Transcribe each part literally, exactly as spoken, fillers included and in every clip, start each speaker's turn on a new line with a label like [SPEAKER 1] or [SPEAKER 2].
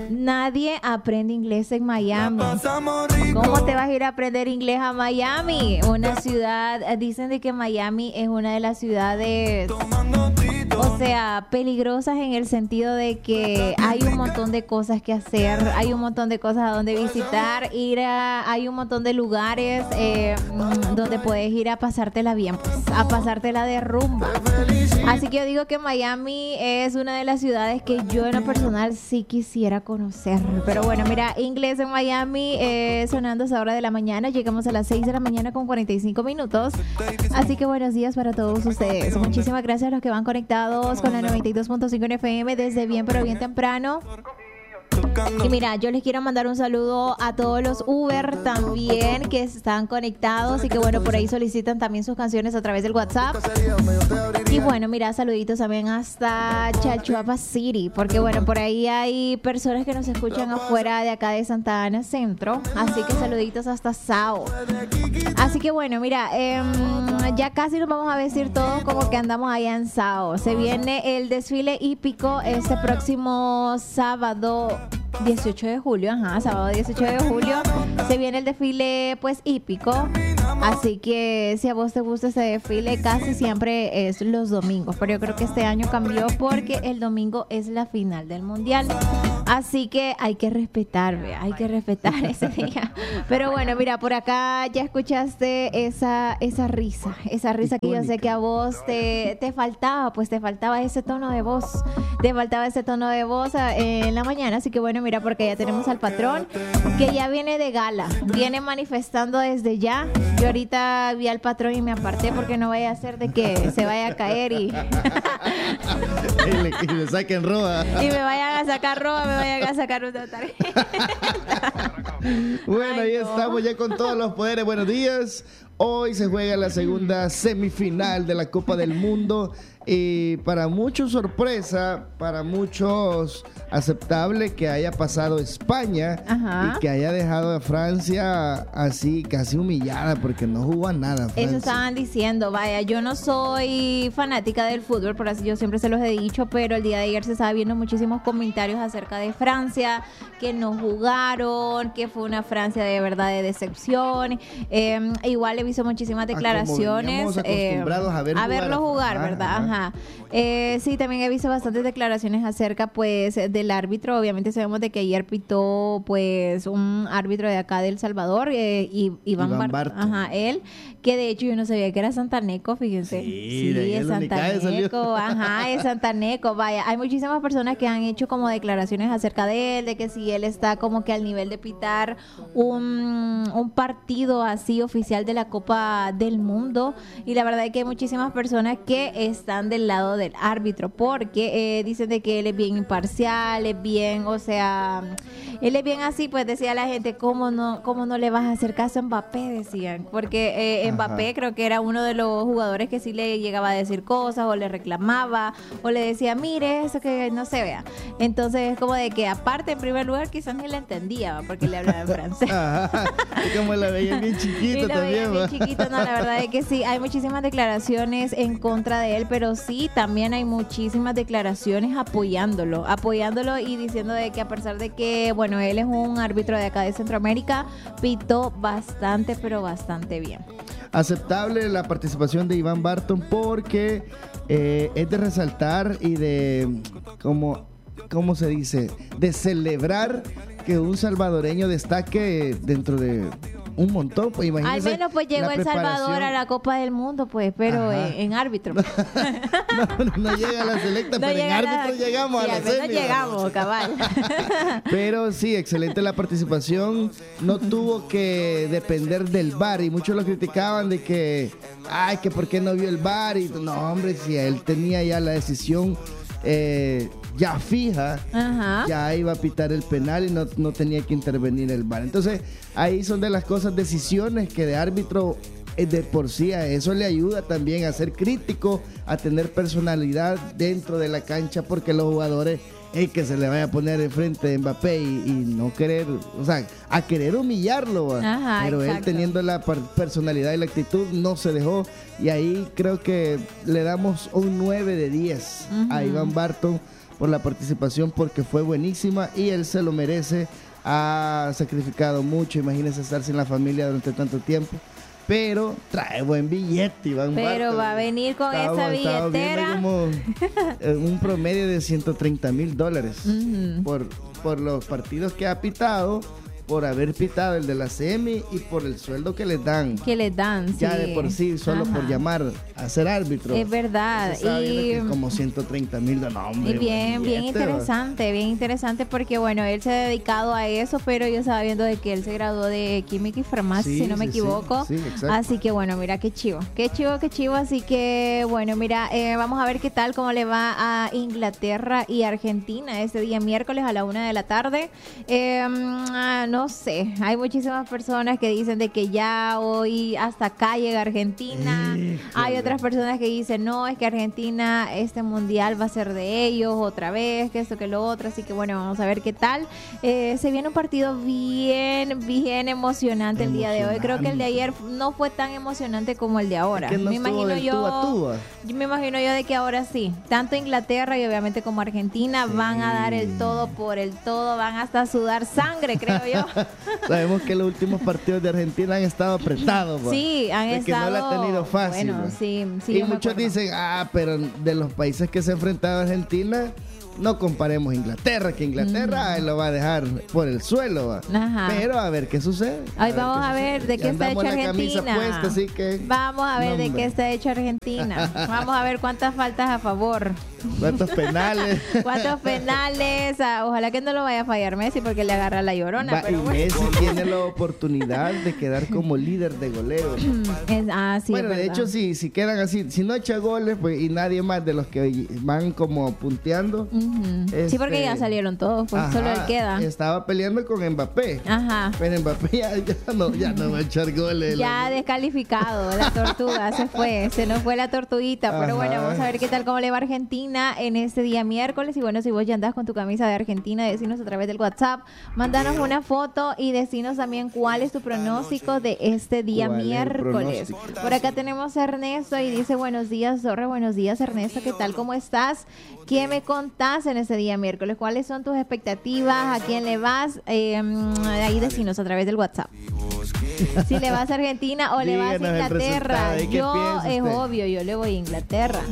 [SPEAKER 1] Nadie aprende inglés en Miami. ¿Cómo te vas a ir a aprender inglés a Miami? Una ciudad, dicen de que Miami es una de las ciudades, o sea, peligrosas en el sentido de que hay un montón de cosas que hacer, hay un montón de cosas a donde visitar, ir a, hay un montón de lugares eh, donde puedes ir a pasártela bien, pues, a pasártela de rumba. Así que yo digo que Miami es una de las ciudades que yo en lo personal sí quisiera conocer. Pero bueno, mira, inglés en Miami eh, sonando a esa hora de la mañana. Llegamos a las seis de la mañana con cuarenta y cinco minutos. Así que buenos días para todos ustedes. Muchísimas gracias a los que van conectados con la noventa y dos punto cinco en F M desde bien pero bien temprano. Y mira, yo les quiero mandar un saludo a todos los Uber también que están conectados y que bueno, por ahí solicitan también sus canciones a través del WhatsApp. Y bueno, mira, saluditos también hasta Chalchuapa City, porque bueno, por ahí hay personas que nos escuchan afuera de acá de Santa Ana Centro, así que saluditos hasta Sao. Así que bueno, mira, eh, ya casi nos vamos a vestir todos como que andamos allá en Sao. Se viene el desfile hípico este próximo sábado dieciocho de julio, ajá, sábado dieciocho de julio se viene el desfile pues hípico, así que si a vos te gusta ese desfile casi siempre es los domingos, pero yo creo que este año cambió porque el domingo es la final del mundial, así que hay que respetar, hay que respetar ese día. Pero bueno, mira, por acá ya escuchaste esa, esa risa, esa risa que yo sé que a vos te, te faltaba, pues te faltaba ese tono de voz, te faltaba ese tono de voz en la mañana, así que bueno, mira, porque ya tenemos al patrón que ya viene de gala, viene manifestando desde ya. Yo ahorita vi al patrón y me aparté porque no vaya a ser de que se vaya a caer y
[SPEAKER 2] y, le, y le saquen roba
[SPEAKER 1] y me vayan a sacar roba, me vayan a sacar una tarjeta.
[SPEAKER 2] Bueno,
[SPEAKER 1] Ay,
[SPEAKER 2] ahí
[SPEAKER 1] no.
[SPEAKER 2] estamos ya con todos los poderes. Buenos días. Hoy se juega la segunda semifinal de la Copa del Mundo y para muchos sorpresa, para muchos aceptable que haya pasado España.
[SPEAKER 1] Ajá.
[SPEAKER 2] Y que haya dejado a Francia así casi humillada porque no jugó a nada Francia.
[SPEAKER 1] Eso estaban diciendo, vaya, yo no soy fanática del fútbol, por así yo siempre se los he dicho, pero el día de ayer se estaba viendo muchísimos comentarios acerca de Francia, que no jugaron, que fue una Francia de verdad de decepción. Eh, igual he visto muchísimas declaraciones.
[SPEAKER 2] Ah, acostumbrados
[SPEAKER 1] eh,
[SPEAKER 2] a, ver
[SPEAKER 1] a
[SPEAKER 2] jugar
[SPEAKER 1] verlo jugar,
[SPEAKER 2] ajá,
[SPEAKER 1] ¿verdad?
[SPEAKER 2] Ajá.
[SPEAKER 1] Ajá. Eh, sí, también he visto bastantes declaraciones acerca, pues, del árbitro. Obviamente sabemos de que ayer pitó, pues, un árbitro de acá de El Salvador, eh, y, Iván,
[SPEAKER 2] Iván
[SPEAKER 1] Barton.
[SPEAKER 2] Barton.
[SPEAKER 1] Ajá, él, que de hecho yo no sabía que era santaneco, fíjense.
[SPEAKER 2] Sí,
[SPEAKER 1] Sí,
[SPEAKER 2] de ahí
[SPEAKER 1] es
[SPEAKER 2] el Unicae
[SPEAKER 1] santaneco,
[SPEAKER 2] salió.
[SPEAKER 1] ajá, es santaneco. Vaya, hay muchísimas personas que han hecho como declaraciones acerca de él, de que si él está como que al nivel de pitar un, un partido así oficial de la Copa del Mundo, y la verdad es que hay muchísimas personas que están del lado del árbitro, porque eh, dicen de que él es bien imparcial, es bien, o sea, él es bien así, pues decía la gente, ¿cómo no, cómo no le vas a hacer caso a Mbappé? Decían, porque eh, Mbappé
[SPEAKER 2] Ajá.
[SPEAKER 1] creo que era uno de los jugadores que sí le llegaba a decir cosas, o le reclamaba, o le decía, mire, eso que no se vea. Entonces es como de que aparte, en primer lugar, quizás ni le entendía, ¿va? Porque le hablaba en francés.
[SPEAKER 2] Ajá. Y como la veía bien chiquita
[SPEAKER 1] Y lo veía
[SPEAKER 2] también,
[SPEAKER 1] bien
[SPEAKER 2] ¿va?
[SPEAKER 1] chiquito, no, la verdad es que sí, hay muchísimas declaraciones en contra de él, pero sí, también hay muchísimas declaraciones apoyándolo, apoyándolo y diciendo de que a pesar de que, bueno, él es un árbitro de acá de Centroamérica, pitó bastante, pero bastante bien.
[SPEAKER 2] Aceptable la participación de Iván Barton porque eh, es de resaltar y de, como, ¿cómo se dice? De celebrar que un salvadoreño destaque dentro de un montón. Pues,
[SPEAKER 1] Al menos pues llegó
[SPEAKER 2] la
[SPEAKER 1] El Salvador
[SPEAKER 2] preparación.
[SPEAKER 1] a la Copa del Mundo, pues, pero en, en árbitro.
[SPEAKER 2] No, no, no llega a la selecta,
[SPEAKER 1] No
[SPEAKER 2] pero en
[SPEAKER 1] llega
[SPEAKER 2] árbitro
[SPEAKER 1] la-
[SPEAKER 2] llegamos
[SPEAKER 1] sí,
[SPEAKER 2] a la
[SPEAKER 1] al menos
[SPEAKER 2] semi.
[SPEAKER 1] llegamos, cabal.
[SPEAKER 2] Pero sí, excelente la participación. No tuvo que depender del V A R y muchos lo criticaban de que, ay, que por qué no vio el V A R. Y, no, hombre, si él tenía ya la decisión eh, ya fija,
[SPEAKER 1] Ajá.
[SPEAKER 2] ya iba a pitar el penal y no, no tenía que intervenir el V A R. Entonces, ahí son de las cosas, decisiones que de árbitro eh, de por sí a eso le ayuda también a ser crítico, a tener personalidad dentro de la cancha, porque los jugadores es que se le vaya a poner enfrente de Mbappé y, y no querer, o sea, a querer humillarlo, ¿va?
[SPEAKER 1] Ajá,
[SPEAKER 2] Pero él
[SPEAKER 1] exacto.
[SPEAKER 2] teniendo la par- personalidad y la actitud no se dejó, y ahí creo que le damos un nueve de diez a
[SPEAKER 1] Ujú.
[SPEAKER 2] Iván Barton por la participación porque fue buenísima y él se lo merece. Ha sacrificado mucho, imagínense estar sin la familia durante tanto tiempo. Pero trae buen billete, Iván.
[SPEAKER 1] Pero
[SPEAKER 2] Barta,
[SPEAKER 1] va a venir con
[SPEAKER 2] estaba,
[SPEAKER 1] esa billetera.
[SPEAKER 2] Como un promedio de ciento treinta mil dólares
[SPEAKER 1] uh-huh.
[SPEAKER 2] por, por los partidos que ha pitado, por haber pitado el de la semi y por el sueldo que les dan.
[SPEAKER 1] Que les dan,
[SPEAKER 2] ya
[SPEAKER 1] sí.
[SPEAKER 2] de por sí, solo Ajá. por llamar a ser árbitro.
[SPEAKER 1] Es verdad.
[SPEAKER 2] Y como ciento treinta mil dólares. No,
[SPEAKER 1] y bien, bien interesante, ¿va? bien interesante porque bueno, él se ha dedicado a eso, pero yo estaba viendo de que él se graduó de química y farmacia, sí, si no me sí, equivoco.
[SPEAKER 2] Sí, sí,
[SPEAKER 1] así que bueno, mira qué chivo, qué chivo, qué chivo. Así que bueno, mira, eh, vamos a ver qué tal, cómo le va a Inglaterra y Argentina este día miércoles a la una de la tarde. Eh, no sé, hay muchísimas personas que dicen de que ya hoy hasta acá llega Argentina. Sí, hay otras personas que dicen, no, es que Argentina, este mundial va a ser de ellos otra vez, que esto, que lo otro. Así que bueno, vamos a ver qué tal. Eh, se viene un partido bien, bien emocionante el día de hoy. Creo que el de ayer no fue tan emocionante como el de ahora.
[SPEAKER 2] Es que no
[SPEAKER 1] me imagino yo,
[SPEAKER 2] tuba, tuba.
[SPEAKER 1] yo me imagino yo de que ahora sí, tanto Inglaterra y obviamente como Argentina sí. van a dar el todo por el todo, van hasta a sudar sangre, creo yo.
[SPEAKER 2] Sabemos que los últimos partidos de Argentina han estado apretados. Pues.
[SPEAKER 1] Sí, han
[SPEAKER 2] de
[SPEAKER 1] estado.
[SPEAKER 2] Que no la ha tenido fácil.
[SPEAKER 1] Bueno,
[SPEAKER 2] pues.
[SPEAKER 1] sí, sí.
[SPEAKER 2] Y muchos dicen, ah, pero de los países que se ha enfrentado a Argentina, no comparemos Inglaterra, que Inglaterra mm. lo va a dejar por el suelo. ¿Va?
[SPEAKER 1] Ajá.
[SPEAKER 2] Pero a ver qué sucede.
[SPEAKER 1] Hoy vamos a ver de qué está hecho Argentina.
[SPEAKER 2] Puesta, así que,
[SPEAKER 1] vamos a ver
[SPEAKER 2] no,
[SPEAKER 1] de qué está hecho Argentina. Vamos a ver cuántas faltas a favor.
[SPEAKER 2] ¿Cuántos penales?
[SPEAKER 1] ¿Cuántos penales? Ah, ojalá que no lo vaya a fallar Messi porque le agarra la llorona.
[SPEAKER 2] Va,
[SPEAKER 1] pero
[SPEAKER 2] y
[SPEAKER 1] bueno.
[SPEAKER 2] Messi tiene la oportunidad de quedar como líder de goleo.
[SPEAKER 1] Es, ah, sí,
[SPEAKER 2] bueno,
[SPEAKER 1] es
[SPEAKER 2] de
[SPEAKER 1] verdad.
[SPEAKER 2] hecho, si, si quedan así, si no echa goles pues, y nadie más de los que van como punteando.
[SPEAKER 1] Uh-huh. Este, sí, porque ya salieron todos, pues ajá, solo él queda.
[SPEAKER 2] Estaba peleando con Mbappé.
[SPEAKER 1] Ajá.
[SPEAKER 2] Pero Mbappé ya, ya, no, ya no va a echar goles.
[SPEAKER 1] Ya la... descalificado, la tortuga se fue, se nos fue la tortuguita. Ajá. Pero bueno, vamos a ver qué tal, cómo le va a Argentina en este día miércoles. Y bueno, si vos ya andás con tu camisa de Argentina, decinos a través del WhatsApp, mandanos una foto y decinos también cuál es tu pronóstico de este día miércoles. Por acá tenemos a Ernesto y dice, buenos días, Zorre, buenos días, Ernesto, ¿qué tal? ¿Cómo estás? ¿Qué me contás en este día miércoles? ¿Cuáles son tus expectativas? ¿A quién le vas? Eh, ahí decinos a través del WhatsApp. Si le vas a Argentina o
[SPEAKER 2] Díganos
[SPEAKER 1] le vas a Inglaterra. Yo, es obvio, yo le voy a Inglaterra.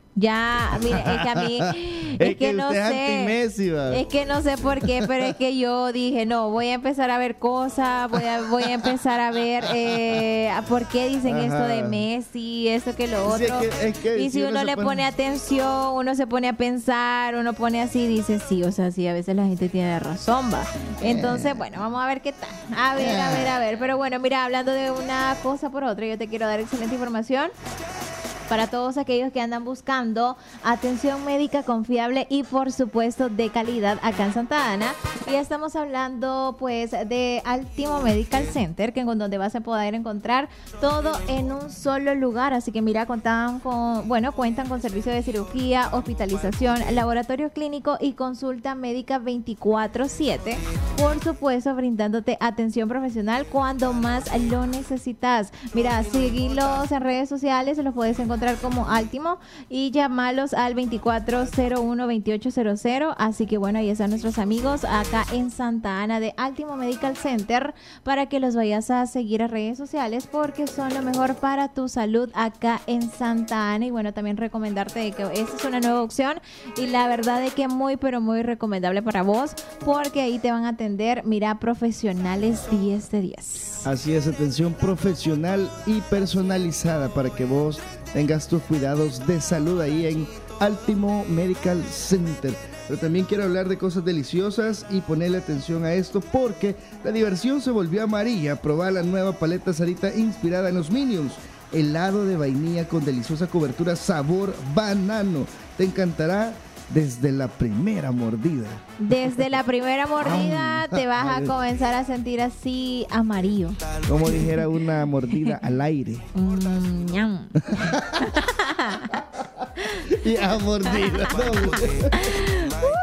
[SPEAKER 1] Ya, mire, es que a mí, es,
[SPEAKER 2] es
[SPEAKER 1] que,
[SPEAKER 2] que
[SPEAKER 1] no sé,
[SPEAKER 2] Messi,
[SPEAKER 1] es que no sé por qué, pero es que yo dije, no, voy a empezar a ver cosas, voy a, voy a empezar a ver eh, por qué dicen Ajá. esto de Messi, esto que lo otro. Sí, es que, es que y si, si uno, uno le pone... pone atención, uno se pone a pensar, uno pone así, dice sí, o sea, sí, a veces la gente tiene razón, va. Entonces, bueno, vamos a ver qué tal. A ver, a ver, a ver. Pero bueno, mira, hablando de una cosa por otra, yo te quiero dar excelente información para todos aquellos que andan buscando atención médica confiable y por supuesto de calidad acá en Santa Ana. Y estamos hablando pues de Altimo Medical Center, que en donde vas a poder encontrar todo en un solo lugar. Así que mira, contan con, bueno, cuentan con servicio de cirugía, hospitalización, laboratorio clínico y consulta médica veinticuatro siete. Por supuesto, brindándote atención profesional cuando más lo necesitas. Mira, seguilos en redes sociales, se los puedes encontrar como Altimo y llamarlos al veinticuatro cero uno veintiocho cero cero. Así que bueno, ahí están nuestros amigos acá en Santa Ana de Altimo Medical Center para que los vayas a seguir a redes sociales porque son lo mejor para tu salud acá en Santa Ana. Y bueno, también recomendarte que esta es una nueva opción y la verdad es que muy pero muy recomendable para vos porque ahí te van a atender, mira, profesionales diez de diez.
[SPEAKER 2] Así es, atención profesional y personalizada para que vos tengas tus cuidados de salud ahí en Altimo Medical Center. Pero también quiero hablar de cosas deliciosas y ponerle atención a esto porque la diversión se volvió amarilla. Probar la nueva paleta Sarita inspirada en los Minions. Helado de vainilla con deliciosa cobertura sabor banano. Te encantará desde la primera mordida.
[SPEAKER 1] Desde la primera mordida te vas a comenzar a sentir así amarillo.
[SPEAKER 2] Como dijera una mordida al aire.
[SPEAKER 1] Mm, ñam.
[SPEAKER 2] Y a mordida. No,
[SPEAKER 1] uh,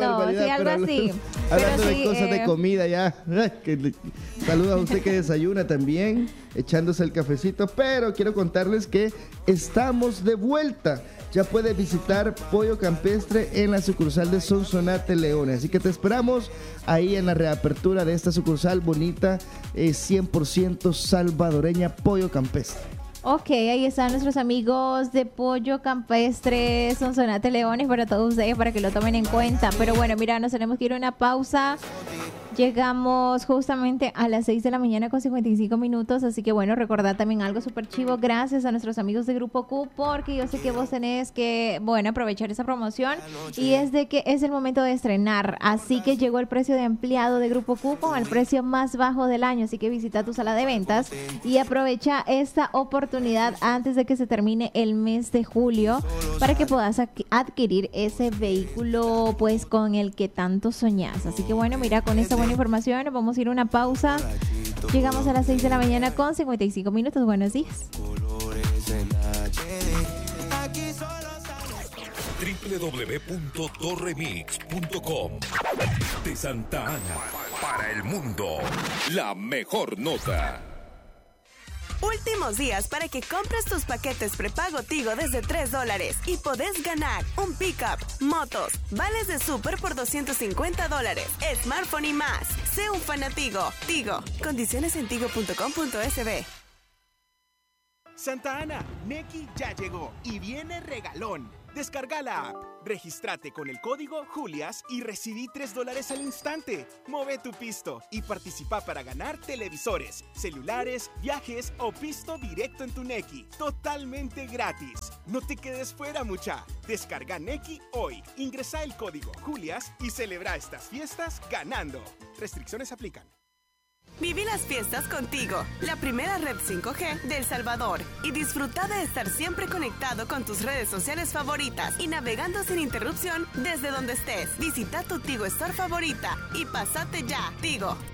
[SPEAKER 1] No, sí, algo
[SPEAKER 2] pero
[SPEAKER 1] así.
[SPEAKER 2] Hablando
[SPEAKER 1] Pero
[SPEAKER 2] de
[SPEAKER 1] sí,
[SPEAKER 2] cosas
[SPEAKER 1] eh,
[SPEAKER 2] de comida ya. Saludos a usted que desayuna también, echándose el cafecito. Pero quiero contarles que estamos de vuelta. Ya puedes visitar Pollo Campestre en la sucursal de Sonsonate, Leones. Así que te esperamos ahí en la reapertura de esta sucursal bonita, eh, cien por ciento salvadoreña, Pollo Campestre.
[SPEAKER 1] Ok, ahí están nuestros amigos de Pollo Campestre, Sonsonate, Leones, para todos ustedes, para que lo tomen en cuenta. Pero bueno, mira, nos tenemos que ir a una pausa. Llegamos justamente a las seis de la mañana con cincuenta y cinco minutos, así que bueno, recordad también algo súper chivo, gracias a nuestros amigos de Grupo Q, porque yo sé que vos tenés que, bueno, aprovechar esa promoción, y es de que es el momento de estrenar, así que llegó el precio de empleado de Grupo Q con el precio más bajo del año, así que visita tu sala de ventas y aprovecha esta oportunidad antes de que se termine el mes de julio, para que puedas adquirir ese vehículo pues con el que tanto soñás. Así que bueno, mira, con esta buena información vamos a ir a una pausa. Llegamos a las seis de la mañana con cincuenta y cinco minutos. Buenos días.
[SPEAKER 3] doble u doble u doble u punto torremix punto com. De Santa Ana para el mundo, la mejor nota.
[SPEAKER 4] Últimos días para que compres tus paquetes prepago Tigo desde tres dólares y podés ganar un pickup, motos, vales de súper por doscientos cincuenta dólares, smartphone y más. Sé un fanatigo. Tigo. Condiciones en tigo punto com punto es be.
[SPEAKER 5] Santa Ana, Nequi ya llegó y viene regalón. Descarga la app, regístrate con el código Julias y recibí tres dólares al instante. Move tu pisto y participa para ganar televisores, celulares, viajes o pisto directo en tu Nequi. Totalmente gratis. No te quedes fuera, mucha. Descarga Nequi hoy. Ingresa el código Julias y celebra estas fiestas ganando. Restricciones aplican.
[SPEAKER 4] Viví las fiestas contigo, la primera red cinco G de El Salvador, y disfruta de estar siempre conectado con tus redes sociales favoritas y navegando sin interrupción desde donde estés. Visita tu Tigo Store favorita y pásate ya. Tigo,